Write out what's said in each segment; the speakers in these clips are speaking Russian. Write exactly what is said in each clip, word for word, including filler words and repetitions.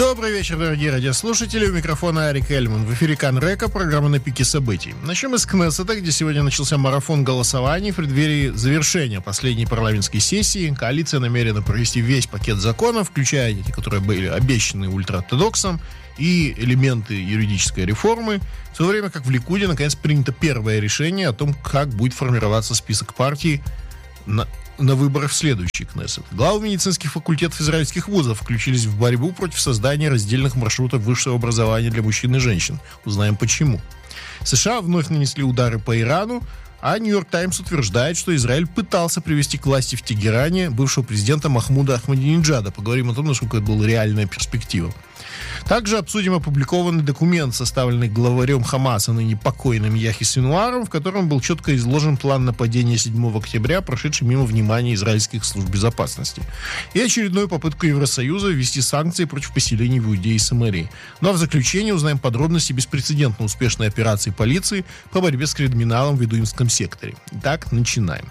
Добрый вечер, дорогие радиослушатели. У микрофона Арик Эльман. В эфире Канрека, программа «На пике событий». Начнем из Кнессета, где сегодня начался марафон голосований в преддверии завершения последней парламентской сессии. Коалиция намерена провести весь пакет законов, включая те, которые были обещаны ультраортодоксам, и элементы юридической реформы, в то время как в Ликуде наконец принято первое решение о том, как будет формироваться список партий на на выборах в следующий Кнессет. Главы медицинских факультетов израильских вузов включились в борьбу против создания раздельных маршрутов высшего образования для мужчин и женщин. Узнаем почему. США вновь нанесли удары по Ирану, а Нью-Йорк Таймс утверждает, что Израиль пытался привести к власти в Тегеране бывшего президента Махмуда Ахмадинеджада. Поговорим о том, насколько это была реальная перспектива. Также обсудим опубликованный документ, составленный главарем Хамаса, ныне покойным Яхья Синуаром, в котором был четко изложен план нападения седьмого октября, прошедший мимо внимания израильских служб безопасности, и очередную попытку Евросоюза ввести санкции против поселений в Иудее и Самарии. Ну а в заключение узнаем подробности беспрецедентно успешной операции полиции по борьбе с криминалом в Идуимском секторе. Итак, начинаем.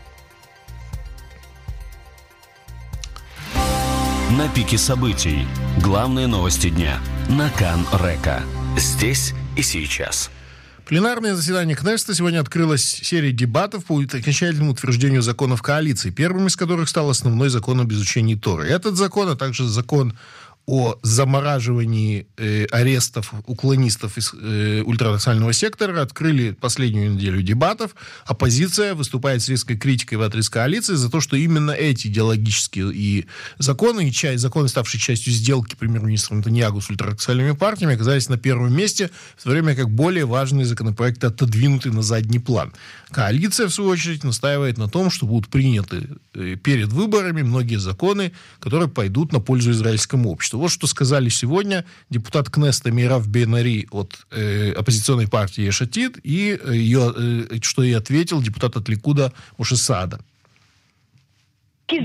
На пике событий. Главные новости дня. На Канрека. Здесь и сейчас. Пленарное заседание Кнессета сегодня открылась серия дебатов по окончательному утверждению законов коалиции, первым из которых стал основной закон об изучении Торы. Этот закон, а также закон о замораживании э, арестов уклонистов из э, ультранационального сектора открыли последнюю неделю дебатов. Оппозиция выступает с резкой критикой в адрес коалиции за то, что именно эти идеологические и законы, и часть, законы, ставшие частью сделки премьер-министра Нетаньяху с ультранациональными партиями, оказались на первом месте, в то время как более важные законопроекты отодвинуты на задний план. Коалиция, в свою очередь, настаивает на том, что будут приняты э, перед выборами многие законы, которые пойдут на пользу израильскому обществу. Вот что сказали сегодня депутат Кнессета Мейрав Бен-Ари от э, оппозиционной партии Еш Атид, и э, ее, э, что и ответил депутат от Ликуда Моше Саада. Для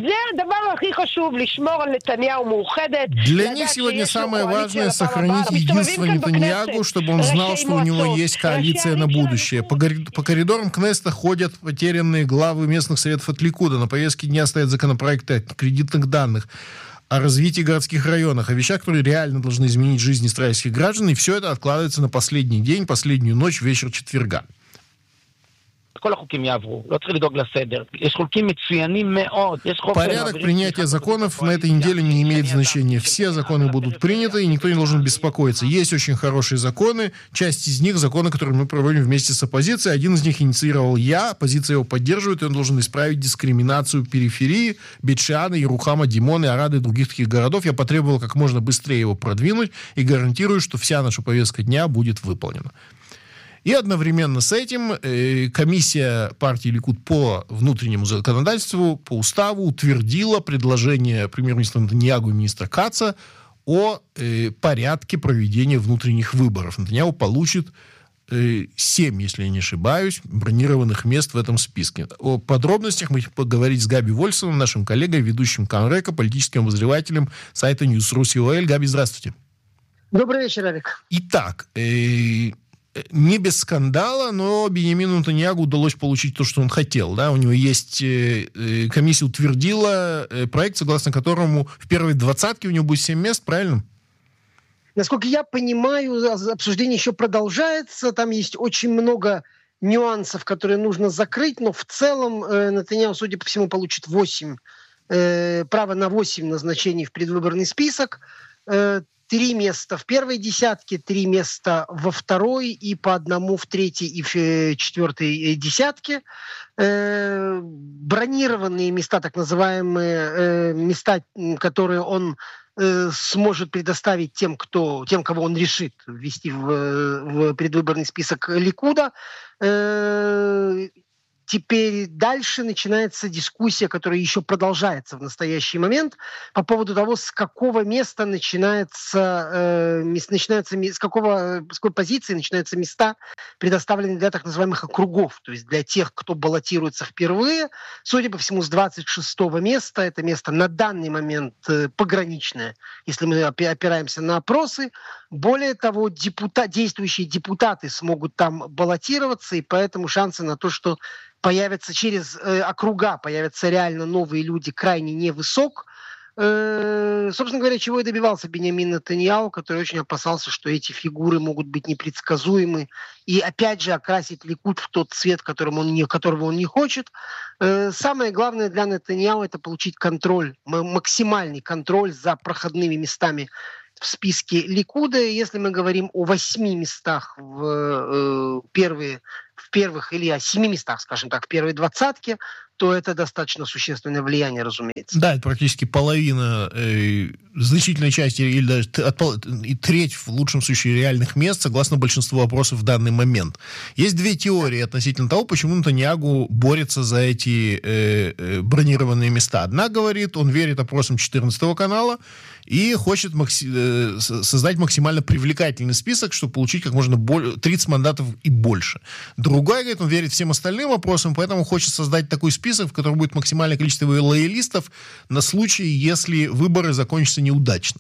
них сегодня самое важное — сохранить единство Нетаньяху, чтобы он знал, что у него есть коалиция на будущее. По, гори- по коридорам Кнессета ходят потерянные главы местных советов от Ликуда. На повестке дня стоят законопроекты о кредитных данных, о развитии городских районах, о вещах, которые реально должны изменить жизнь израильских граждан, и все это откладывается на последний день, последнюю ночь, вечер четверга. Порядок принятия законов на этой неделе не имеет значения. Все законы будут приняты, и никто не должен беспокоиться. Есть очень хорошие законы. Часть из них — законы, которые мы проводим вместе с оппозицией. Один из них инициировал я. Оппозиция его поддерживает, и он должен исправить дискриминацию периферии Бейт-Шеана, Ерухама, Димона, Арада и других таких городов. Я потребовал как можно быстрее его продвинуть и гарантирую, что вся наша повестка дня будет выполнена. И одновременно с этим э, комиссия партии Ликуд по внутреннему законодательству, по уставу, утвердила предложение премьер-министра Нетаньяху и министра Каца о э, порядке проведения внутренних выборов. Нетаньяху получит э, семь, если я не ошибаюсь, бронированных мест в этом списке. О подробностях мы будем поговорить с Габи Вольсоном, нашим коллегой, ведущим Канрека, политическим обозревателем сайта Ньюс.ру си о эл. Габи, здравствуйте. Добрый вечер, Арик. Итак, э, не без скандала, но Биньямину Нетаньяху удалось получить то, что он хотел. Да? У него есть... Э, комиссия утвердила э, проект, согласно которому в первой двадцатке у него будет семь мест, правильно? Насколько я понимаю, обсуждение еще продолжается. Там есть очень много нюансов, которые нужно закрыть, но в целом э, Нетаньяху, судя по всему, получит восемь, э, право на восемь назначений в предвыборный список. Э, Три места в первой десятке, три места во второй и по одному в третьей и в четвертой десятке. Э, бронированные места, так называемые э, места, которые он э, сможет предоставить тем, кто, тем, кого он решит ввести в, в предвыборный список Ликуда. Э, Теперь дальше начинается дискуссия, которая еще продолжается в настоящий момент, по поводу того, с какого места начинается, э, начинается с, какого, с какой позиции начинаются места, предоставленные для так называемых округов, то есть для тех, кто баллотируется впервые. Судя по всему, с двадцать шестого места, это место на данный момент э, пограничное, если мы опираемся на опросы. Более того, депутат, действующие депутаты смогут там баллотироваться, и поэтому шансы на то, что появятся через э, округа, появятся реально новые люди, крайне невысок. Э, собственно говоря, чего и добивался Биньямин Нетаньяху, который очень опасался, что эти фигуры могут быть непредсказуемы и опять же окрасить Ликуд в тот цвет, которым он не, которого он не хочет. Э, самое главное для Нетаньяху — это получить контроль, максимальный контроль за проходными местами в списке Ликуда. Если мы говорим о восьми местах в, э, первые, в первых, или о семи местах, скажем так, в первой двадцатке, то это достаточно существенное влияние, разумеется. Да, это практически половина, э, значительной части, или даже от, и треть, в лучшем случае, реальных мест, согласно большинству опросов в данный момент. Есть две теории относительно того, почему Нетаньяху борется за эти э, э, бронированные места. Одна говорит, он верит опросам четырнадцатого канала и хочет макси- э, создать максимально привлекательный список, чтобы получить как можно более, тридцать мандатов и больше. Другая говорит, он верит всем остальным опросам, поэтому хочет создать такой список, в котором будет максимальное количество лоялистов на случай, если выборы закончатся неудачно.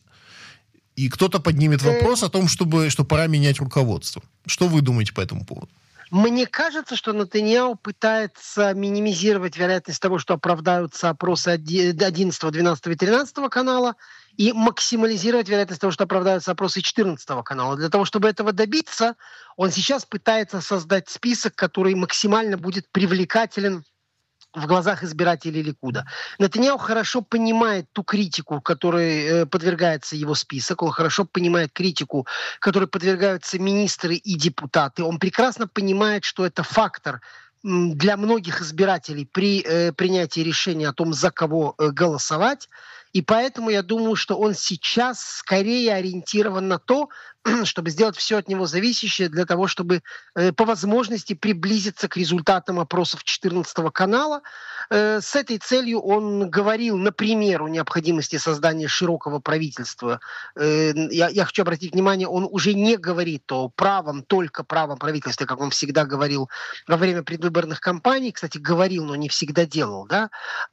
И кто-то поднимет вопрос о том, чтобы, что пора менять руководство. Что вы думаете по этому поводу? Мне кажется, что Нетаньяху пытается минимизировать вероятность того, что оправдаются опросы одиннадцатого, двенадцатого и тринадцатого канала, и максимализировать вероятность того, что оправдаются опросы четырнадцатого канала. Для того, чтобы этого добиться, он сейчас пытается создать список, который максимально будет привлекателен в глазах избирателей Ликуда. Нетаньяху хорошо понимает ту критику, которой э, подвергается его список. Он хорошо понимает критику, которой подвергаются министры и депутаты. Он прекрасно понимает, что это фактор м, для многих избирателей при э, принятии решения о том, за кого э, голосовать. И поэтому я думаю, что он сейчас скорее ориентирован на то, чтобы сделать все от него зависящее для того, чтобы э, по возможности приблизиться к результатам опросов четырнадцатого канала. Э, с этой целью он говорил, например, о необходимости создания широкого правительства. Э, я, я хочу обратить внимание, он уже не говорит о правом, только правом правительстве, как он всегда говорил во время предвыборных кампаний. Кстати, говорил, но не всегда делал. Да?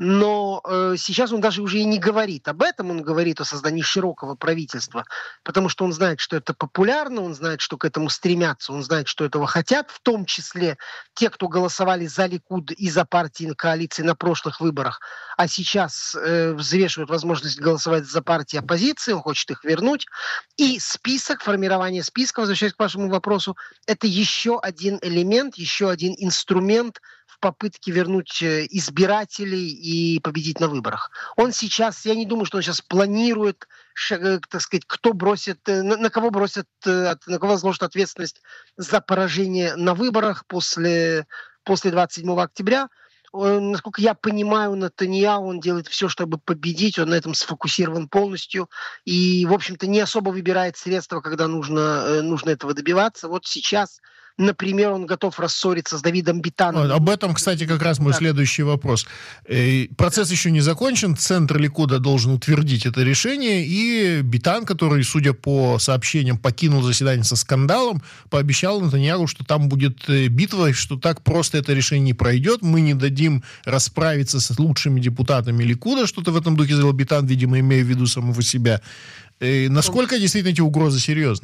Но э, сейчас он даже уже и не говорит об этом, он говорит о создании широкого правительства, потому что он знает, что это популярно, он знает, что к этому стремятся, он знает, что этого хотят, в том числе те, кто голосовали за Ликуд и за партии коалиции на прошлых выборах, а сейчас э, взвешивают возможность голосовать за партии оппозиции, он хочет их вернуть. И список, формирование списка, возвращаясь к вашему вопросу, это еще один элемент, еще один инструмент в попытке вернуть избирателей и победить на выборах. Он сейчас, я не думаю, что он сейчас планирует, так сказать, кто бросит, на, на кого бросит, на кого возложит ответственность за поражение на выборах после, после двадцать седьмого октября. Он, насколько я понимаю, Нетаньяху, он делает все, чтобы победить, он на этом сфокусирован полностью и, в общем-то, не особо выбирает средства, когда нужно, нужно этого добиваться. Вот сейчас, например, он готов рассориться с Давидом Битаном. Об этом, кстати, как раз мой следующий вопрос. Процесс еще не закончен, Центр Ликуда должен утвердить это решение, и Битан, который, судя по сообщениям, покинул заседание со скандалом, пообещал Нетаньяху, что там будет битва, что так просто это решение не пройдет, мы не дадим расправиться с лучшими депутатами Ликуда, что-то в этом духе сказал Битан, видимо, имея в виду самого себя. Насколько действительно эти угрозы серьезны?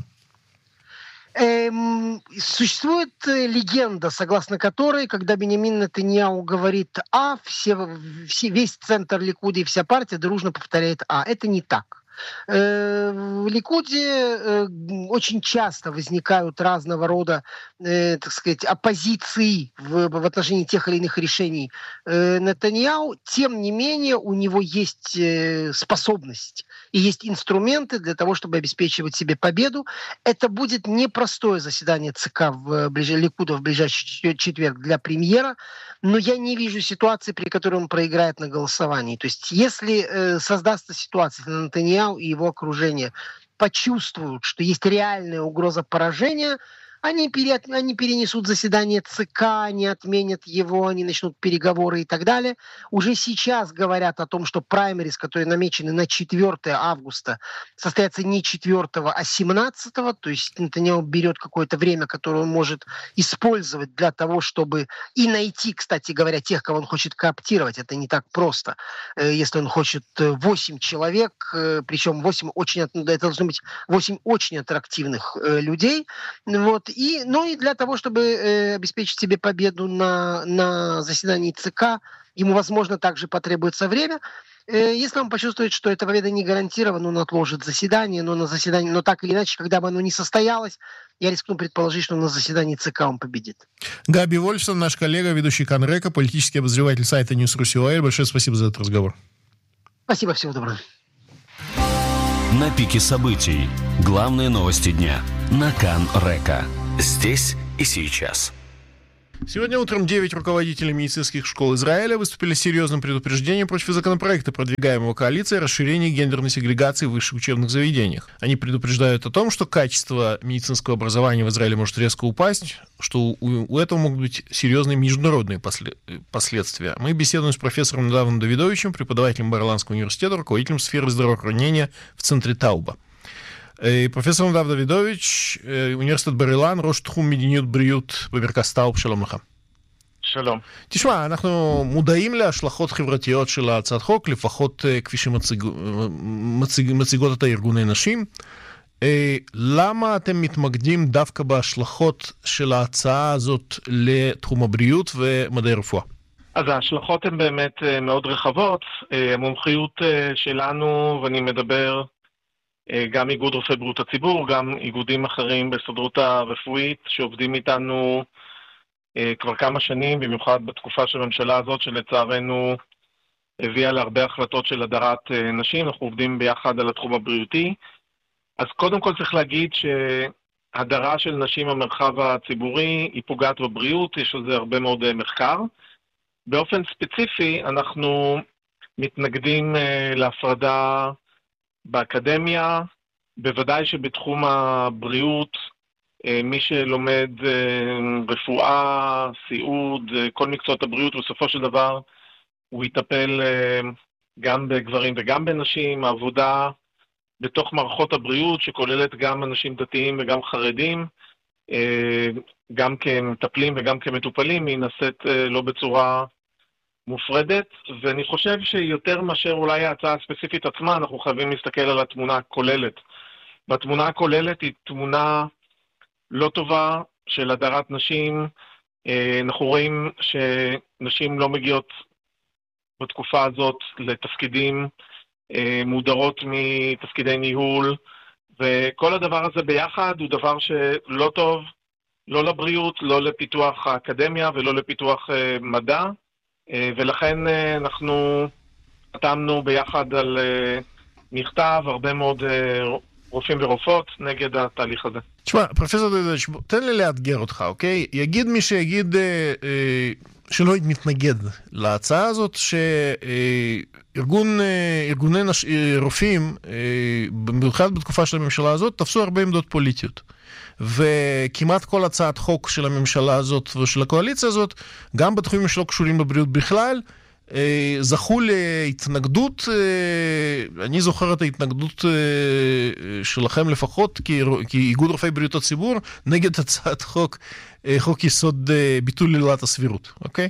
Эм, существует легенда, согласно которой, когда Биньямин Нетаньяху говорит «А», все, все, весь центр Ликуда и вся партия дружно повторяет «А». Это не так. В Ликуде очень часто возникают разного рода, так сказать, оппозиции в, в отношении тех или иных решений Нетаньяху. Тем не менее, у него есть способность и есть инструменты для того, чтобы обеспечивать себе победу. Это будет непростое заседание ЦК в ближ... Ликуда в ближайший четверг для премьера, но я не вижу ситуации, при которой он проиграет на голосовании. То есть, если создастся ситуация, если Нетаньяху и его окружение почувствуют, что есть реальная угроза поражения, они, пере, они перенесут заседание ЦК, они отменят его, они начнут переговоры и так далее. Уже сейчас говорят о том, что праймерис, которые намечены на четвёртое августа, состоятся не четвёртого, а семнадцатого. То есть Нетаньяху берет какое-то время, которое он может использовать для того, чтобы и найти, кстати говоря, тех, кого он хочет кооптировать. Это не так просто. Если он хочет восемь человек, причем восемь очень, это должно быть восемь очень аттрактивных людей, вот, Вот. И, ну и для того, чтобы э, обеспечить себе победу на, на заседании ЦК, ему, возможно, также потребуется время. Э, если он почувствует, что эта победа не гарантирована, он отложит заседание, но на заседании, но так или иначе, когда бы оно не состоялось, я рискну предположить, что на заседании ЦК он победит. Габи Вольфсон, наш коллега, ведущий Кан Река, политический обозреватель сайта News.ru. Большое спасибо за этот разговор. Спасибо, всего доброго. На пике событий. Главные новости дня. На Кан Река. Здесь и сейчас. Сегодня утром девять руководителей медицинских школ Израиля выступили с серьезным предупреждением против законопроекта, продвигаемого коалицией, о расширении гендерной сегрегации в высших учебных заведениях. Они предупреждают о том, что качество медицинского образования в Израиле может резко упасть, что у, у этого могут быть серьезные международные после, последствия. Мы беседуем с профессором Надавом Давидовичем, преподавателем Бар-Иланского университета, руководителем сферы здравоохранения в центре Тауба. פרופסור נדב דוידוביץ', אוניברסיטת בר אילן, ראש תחום מדיניות בריאות במרכז טאוב, שלום לך. שלום. תשמע, אנחנו מודעים להשלכות חברתיות של הצעת חוק, לפחות כפי שמציגות את הארגוני נשים. למה אתם מתמקדים דווקא בהשלכות של ההצעה הזאת לתחום הבריאות ומדעי רפואה? אז ההשלכות הן באמת מאוד רחבות. המומחיות שלנו, ואני מדבר גם איגוד רופאי בריאות הציבור, גם איגודים אחרים בהסתדרות הרפואית שעובדים איתנו כבר כמה שנים, במיוחד בתקופה של הממשלה הזאת שלצערנו הביאה להרבה החלטות של הדרת נשים. אנחנו עובדים ביחד על התחום הבריאותי. אז קודם כל צריך להגיד שהדרה של נשים במרחב הציבורי היא פוגעת בבריאות, יש על זה הרבה מאוד מחקר. באופן ספציפי אנחנו מתנגדים להפרדה באקדמיה, בוודאי שבתחום הבריאות, מי שלומד רפואה, סיעוד, כל מקצועות הבריאות, בסופו של דבר הוא יטפל גם בגברים וגם בנשים. העבודה בתוך מערכות הבריאות, שכוללת גם אנשים דתיים וגם חרדים, גם כמטפלים וגם כמטופלים, היא נעשית לא בצורה מופרדת, ואני חושב שיותר מאשר אולי ההצעה הספציפית עצמה, אנחנו חייבים להסתכל על התמונה הכוללת. והתמונה הכוללת היא תמונה לא טובה של הדרת נשים. אנחנו רואים שנשים לא מגיעות בתקופה הזאת לתפקידים, מודרות מתפקידי ניהול, וכל הדבר הזה ביחד הוא דבר שלא טוב, לא לבריאות, לא לפיתוח האקדמיה ולא לפיתוח מדע. ולכן אנחנו חתמנו ביחד על מכתב, הרבה מאוד רופאים ורופאות נגד התהליך הזה. תשמע, פרופסור דוידוביץ', תן לי לאתגר אותך, אוקיי? יגיד מי שיגיד אה, אה, שלא מתנגד להצעה הזאת, שארגון, אה, ארגוני נש... אה, רופאים, אה, במיוחד בתקופה של הממשלה הזאת, תפסו הרבה עמדות פוליטיות. וכמעט כל הצעת חוק של הממשלה הזאת ושל הקואליציה הזאת, גם בתחומים שלא קשורים בבריאות בכלל, זכו להתנגדות. אני זוכר את ההתנגדות שלכם לפחות כאיגוד רופאי בריאות הציבור נגד הצעת חוק, חוק יסוד ביטול עילת הסבירות, אוקיי?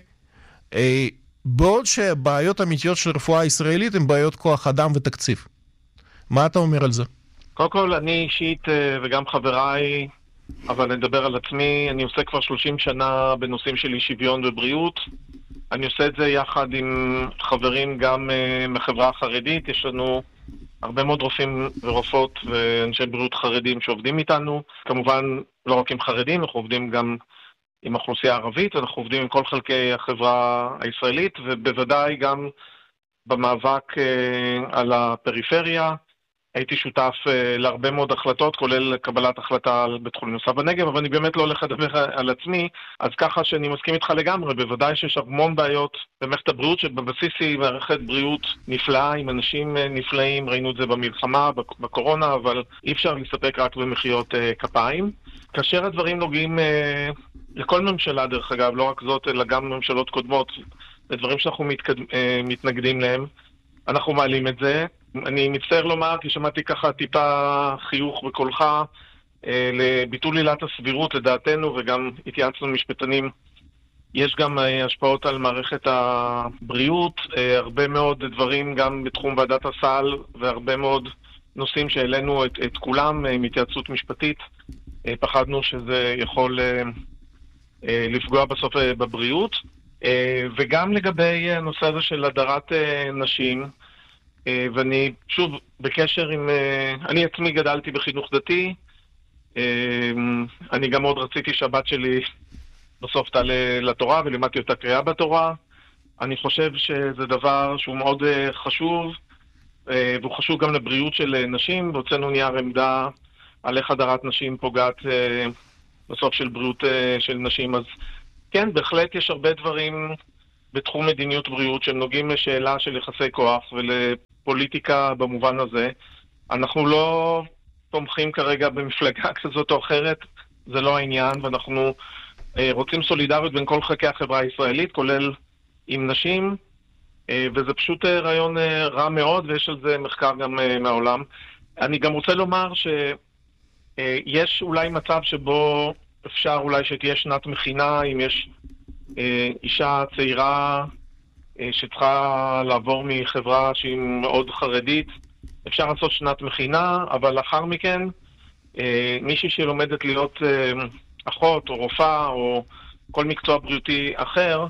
בעוד שבעיות אמיתיות של רפואה הישראלית הן בעיות כוח אדם ותקציב. מה אתה אומר על זה? קודם כל, אני אישית וגם חבריי, אבל נדבר על עצמי, אני עושה כבר שלושים שנה בנושאים של אי שוויון ובריאות. אני עושה את זה יחד עם חברים גם מחברה החרדית. יש לנו הרבה מאוד רופאים ורופאות ואנשי בריאות חרדים שעובדים איתנו. כמובן, לא רק עם חרדים, אנחנו עובדים גם עם האוכלוסייה הערבית, אנחנו עובדים עם כל חלקי החברה הישראלית, ובוודאי גם במאבק על הפריפריה. הייתי שותף להרבה מאוד החלטות, כולל קבלת החלטה על בית חולים נוסף בנגב, אבל אני באמת לא הולך לדבר על עצמי, אז ככה שאני מסכים איתך לגמרי. בוודאי שיש המון בעיות במערכת הבריאות, שבבסיס היא מערכת בריאות נפלאה, עם אנשים נפלאים, ראינו את זה במלחמה, בקורונה, אבל אי אפשר להסתפק רק במחיאות כפיים. כאשר הדברים נוגעים לכל ממשלה, דרך אגב, לא רק זאת, אלא גם ממשלות קודמות, לדברים שאנחנו מתקד... מתנגדים להם, אנחנו מעלים את זה. אני מצטער לומר, כי שמעתי ככה טיפה חיוך בקולך, אה, לביטול עילת הסבירות לדעתנו, וגם התייעצנו משפטנים, יש גם אה, השפעות על מערכת הבריאות, אה, הרבה מאוד דברים גם בתחום ועדת הסל, והרבה מאוד נושאים שהעלינו את, את כולם, אה, עם התייעצות משפטית. פחדנו שזה יכול לפגוע בסוף בבריאות, וגם לגבי הנושא הזה של הדרת נשים, ואני שוב בקשר עם, אני עצמי גדלתי בחינוך דתי, אני גם מאוד רציתי שהבת שלי בסוף תעלה לתורה ולימדתי אותה קריאה בתורה. אני חושב שזה דבר שהוא מאוד חשוב, והוא חשוב גם לבריאות של נשים, והוצאנו נייר עמדה על איך הדרת נשים פוגעת בסוף של בריאות של נשים. אז כן, בהחלט יש הרבה דברים בתחום מדיניות בריאות שהם נוגעים לשאלה של יחסי כוח ולפוליטיקה במובן הזה. אנחנו לא תומכים כרגע במפלגה כזאת או אחרת, זה לא העניין, ואנחנו רוצים סולידריות בין כל חלקי החברה הישראלית, כולל עם נשים, וזה פשוט רעיון רע מאוד, ויש על זה מחקר גם מהעולם. אני גם רוצה לומר שיש אולי מצב שבו אפשר אולי שתהיה שנת מכינה, אם יש אישה צעירה שצריכה לעבור מחברה שהיא מאוד חרדית, אפשר לעשות שנת מכינה, אבל לאחר מכן מישהי שלומדת להיות אחות או רופאה או כל מקצוע בריאותי אחר,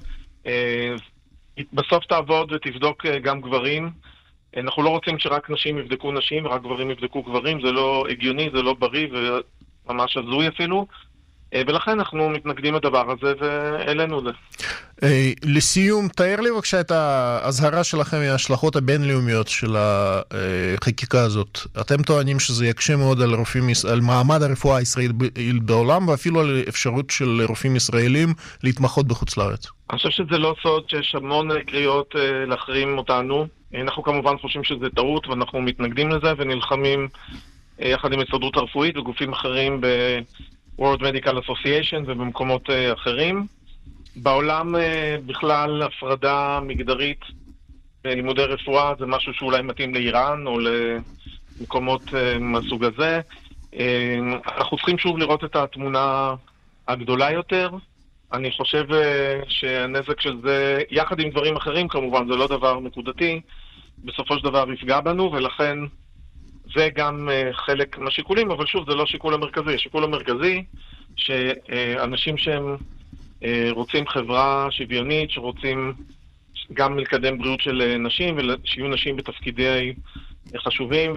בסוף תעבוד ותבדוק גם גברים. אנחנו לא רוצים שרק נשים יבדקו נשים ורק גברים יבדקו גברים, זה לא הגיוני, זה לא בריא וממש הזוי אפילו, ולכן אנחנו מתנגדים לדבר הזה ואלינו זה. לסיום, תאר לי בבקשה את ההזהרה שלכם מההשלכות הבינלאומיות של החקיקה הזאת. אתם טוענים שזה יקשה מאוד על, רופאים, על מעמד הרפואה הישראלית בעולם, ואפילו על אפשרות של רופאים ישראלים להתמחות בחוץ לארץ. אני חושב שזה לא סוד שיש המון קריאות להחרים אותנו. אנחנו כמובן חושבים שזה טעות ואנחנו מתנגדים לזה ונלחמים יחד עם ההסתדרות הרפואית וגופים אחרים ב-World Medical Association ובמקומות אחרים. בעולם בכלל הפרדה מגדרית בלימודי רפואה זה משהו שאולי מתאים לאיראן או למקומות מהסוג הזה. אנחנו צריכים שוב לראות את התמונה הגדולה יותר. אני חושב שהנזק של זה, יחד עם דברים אחרים כמובן, זה לא דבר נקודתי, בסופו של דבר יפגע בנו, ולכן זה גם חלק מהשיקולים, אבל שוב, זה לא השיקול המרכזי. השיקול המרכזי שאנשים שהם רוצים חברה שוויונית, שרוצים גם לקדם בריאות של נשים, ושיהיו נשים בתפקידי חשובים,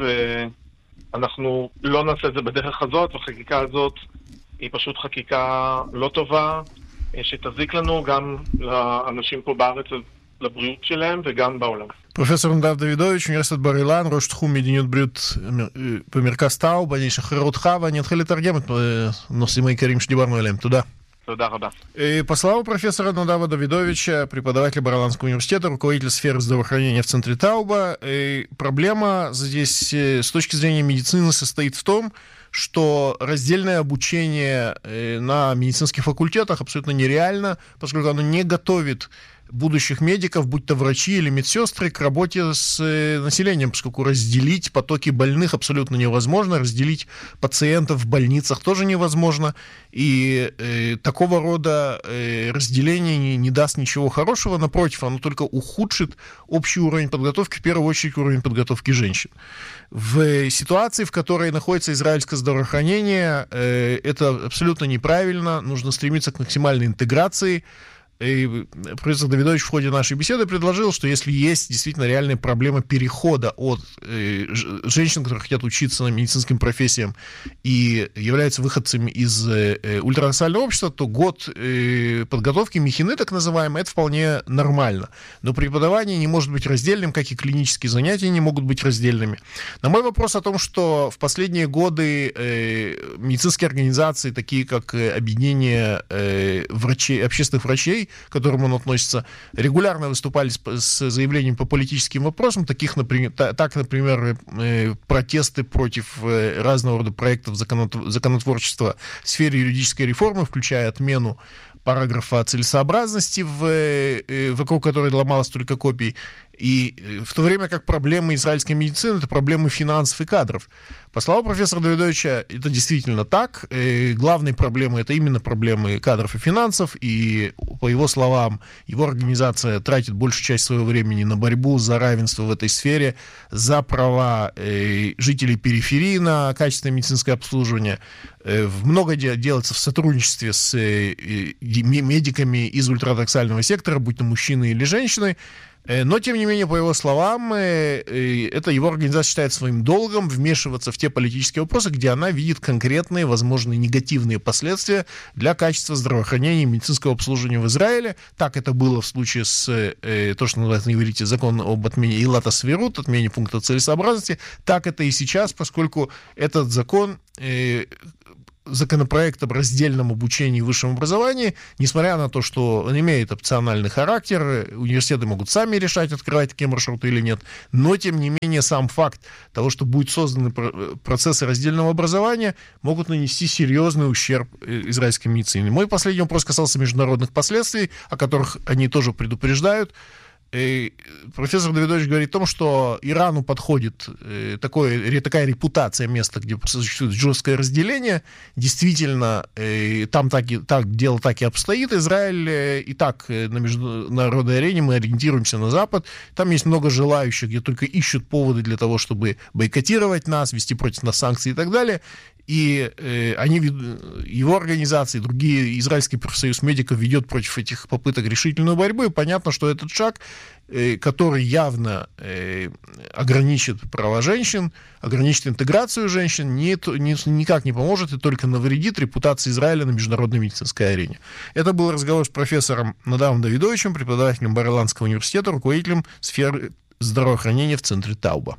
ואנחנו לא נעשה את זה בדרך הזאת, והחקיקה הזאת היא פשוט חקיקה לא טובה, שתזיק לנו גם לאנשים פה בארץ לבריאות שלהם וגם בעולם. פרופסור נדב דוידוביץ', אוניברסיטת בר אילן, ראש תחום מדיניות בריאות במרכז טאוב. אני אשחרר אותך ואני אתחיל לתרגם את הנושאים העיקריים שדיברנו עליהם. תודה. Туда, да. По словам профессора Надава Давидовича, преподавателя Бар-Иланского университета, руководителя сферы здравоохранения в центре Тауба, проблема здесь с точки зрения медицины состоит в том, что раздельное обучение на медицинских факультетах абсолютно нереально, поскольку оно не готовит будущих медиков, будь то врачи или медсестры, к работе с населением, поскольку разделить потоки больных абсолютно невозможно, разделить пациентов в больницах тоже невозможно, и э, такого рода э, разделение не, не даст ничего хорошего, напротив, оно только ухудшит общий уровень подготовки, в первую очередь уровень подготовки женщин. В ситуации, в которой находится израильское здравоохранение, э, это абсолютно неправильно, нужно стремиться к максимальной интеграции. И профессор Давидович в ходе нашей беседы предложил, что если есть действительно реальная проблема перехода от э, женщин, которые хотят учиться на медицинским профессиям и являются выходцами из э, ультраорсального общества, то год э, подготовки мехины, так называемой, это вполне нормально. Но преподавание не может быть раздельным, как и клинические занятия не могут быть раздельными. На мой вопрос о том, что в последние годы э, медицинские организации, такие как Объединение э, врачей, общественных врачей, к которым он относится, регулярно выступали с, с заявлениями по политическим вопросам, таких, например, так, например, э, протесты против э, разного рода проектов законотворчества в сфере юридической реформы, включая отмену параграфа о целесообразности, в, э, вокруг которой ломалось только копий. И в то время как проблемы израильской медицины — это проблемы финансов и кадров. По словам профессора Давидовича, это действительно так. И главные проблемы — это именно проблемы кадров и финансов. И, по его словам, его организация тратит большую часть своего времени на борьбу за равенство в этой сфере, за права жителей периферии на качественное медицинское обслуживание. Много делается в сотрудничестве с медиками из ультрадоксального сектора, будь то мужчины или женщины. Но, тем не менее, по его словам, это его организация считает своим долгом вмешиваться в те политические вопросы, где она видит конкретные, возможные негативные последствия для качества здравоохранения и медицинского обслуживания в Израиле. Так это было в случае с то, что называется на иврите закон об отмене Илата Свирут, отмене пункта целесообразности. Так это и сейчас, поскольку этот закон... законопроект об раздельном обучении и высшем образовании, несмотря на то, что он имеет опциональный характер, университеты могут сами решать, открывать такие маршруты или нет, но, тем не менее, сам факт того, что будут созданы процессы раздельного образования, могут нанести серьезный ущерб израильской медицине. Мой последний вопрос касался международных последствий, о которых они тоже предупреждают. И профессор Давидович говорит о том, что Ирану подходит такое, такая репутация места, где существует жесткое разделение. Действительно, там так, и, так, дело так и обстоит. Израиль и так на международной арене мы ориентируемся на Запад. Там есть много желающих, где только ищут поводы для того, чтобы бойкотировать нас, вести против нас санкции и так далее. И э, они, его организации, другие, Израильский профсоюз медиков ведет против этих попыток решительную борьбу. И понятно, что этот шаг, э, который явно э, ограничит права женщин, ограничит интеграцию женщин, не, не, никак не поможет и только навредит репутации Израиля на международной медицинской арене. Это был разговор с профессором Надавом Давидовичем, преподавателем Бар-Иланского университета, руководителем сферы здравоохранения в центре Тауба.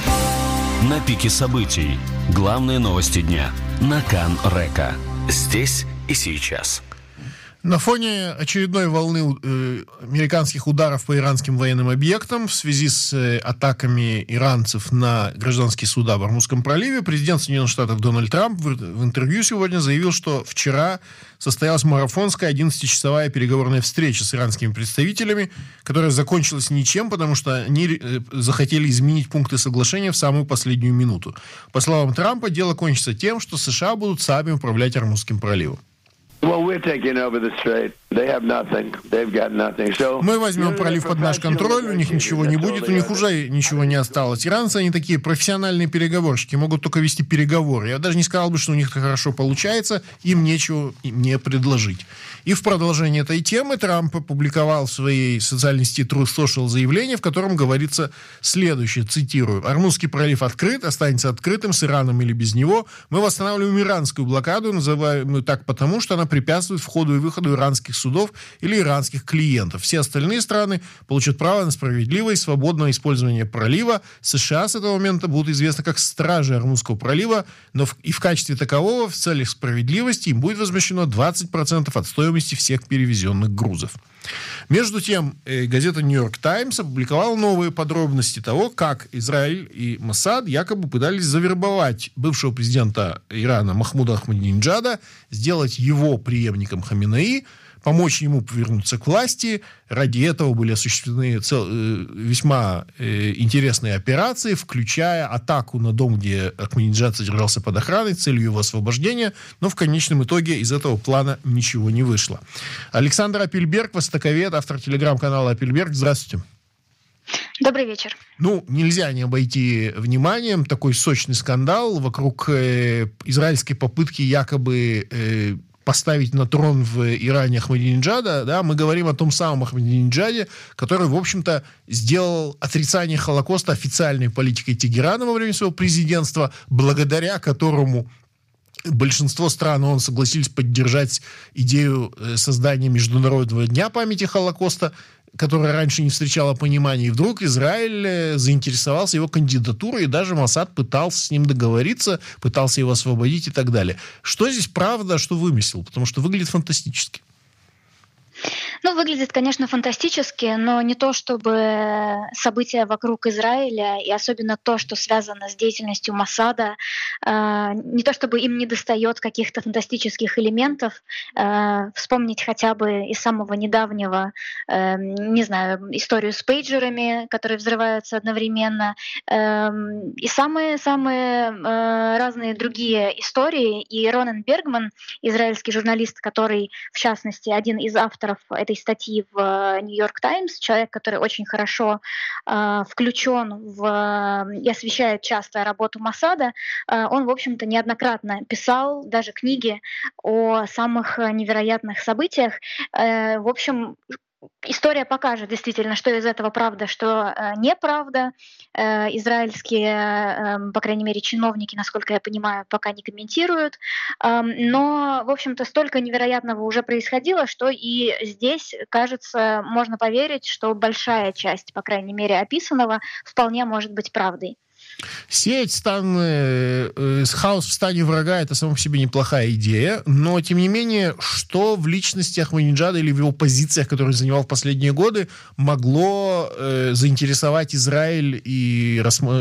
На пике событий. Главные новости дня. На Кан Река. Здесь и сейчас. На фоне очередной волны э, американских ударов по иранским военным объектам в связи с э, атаками иранцев на гражданские суда в Ормузском проливе, президент Соединенных Штатов Дональд Трамп в, в интервью сегодня заявил, что вчера состоялась марафонская одиннадцатичасовая переговорная встреча с иранскими представителями, которая закончилась ничем, потому что они э, захотели изменить пункты соглашения в самую последнюю минуту. По словам Трампа, дело кончится тем, что США будут сами управлять Ормузским проливом. Well, we're taking over the strait. They have nothing. They've got nothing. So, мы возьмем пролив под наш контроль, у них ничего не будет, у них уже ничего не осталось. Иранцы, они такие профессиональные переговорщики, могут только вести переговоры. Я даже не сказал бы, что у них это хорошо получается, им нечего мне предложить. И в продолжение этой темы Трамп опубликовал в своей социальной сети Truth Social заявление, в котором говорится следующее, цитирую: «Ормузский пролив открыт, останется открытым с Ираном или без него. Мы восстанавливаем иранскую блокаду, называемую так потому, что она препятствует входу и выходу иранских судов или иранских клиентов. Все остальные страны получат право на справедливое и свободное использование пролива. США с этого момента будут известны как стражи Ормузского пролива, но в, и в качестве такового в целях справедливости им будет возмещено двадцать процентов от стоимости всех перевезенных грузов». Между тем, газета «Нью-Йорк Таймс» опубликовала новые подробности того, как Израиль и Моссад якобы пытались завербовать бывшего президента Ирана Махмуда Ахмадинеджада, сделать его преемником Хаминеи, помочь ему повернуться к власти. Ради этого были осуществлены цел, э, весьма э, интересные операции, включая атаку на дом, где Ахмадинеджад содержался под охраной, целью его освобождения, но в конечном итоге из этого плана ничего не вышло. Александр Апельберг, востоковед, автор телеграм-канала Апельберг. Здравствуйте. Добрый вечер. Ну, нельзя не обойти вниманием такой сочный скандал вокруг э, израильской попытки якобы э, поставить на трон в Иране Ахмадинеджада, да, мы говорим о том самом Ахмадинеджаде, который, в общем-то, сделал отрицание Холокоста официальной политикой Тегерана во время своего президентства, благодаря которому большинство стран ООН согласились поддержать идею создания Международного дня памяти Холокоста, которая раньше не встречала понимания. И вдруг Израиль заинтересовался его кандидатурой, и даже Моссад пытался с ним договориться, пытался его освободить и так далее. Что здесь правда, а что вымысел? Потому что выглядит фантастически. Ну, выглядит, конечно, фантастически, но не то чтобы события вокруг Израиля, и особенно то, что связано с деятельностью Моссада, э, не то чтобы им недостает каких-то фантастических элементов. Э, вспомнить хотя бы из самого недавнего, э, не знаю, историю с пейджерами, которые взрываются одновременно, э, и самые-самые э, разные другие истории. И Ронан Бергман, израильский журналист, который, в частности, один из авторов этой статьи в Нью-Йорк Таймс, человек, который очень хорошо э, включен в, и освещает часто работу Моссада, э, он, в общем-то, неоднократно писал даже книги о самых невероятных событиях. Э, в общем, история покажет действительно, что из этого правда, что э, неправда. Э, израильские, э, по крайней мере, чиновники, насколько я понимаю, пока не комментируют. Э, но, в общем-то, столько невероятного уже происходило, что и здесь, кажется, можно поверить, что большая часть, по крайней мере, описанного вполне может быть правдой. Сеять стан, э, э, хаос в стане врага — это само по себе неплохая идея, но, тем не менее, что в личности Ахмадинеджада или в его позициях, которые он занимал в последние годы, могло э, заинтересовать Израиль и рассмотреть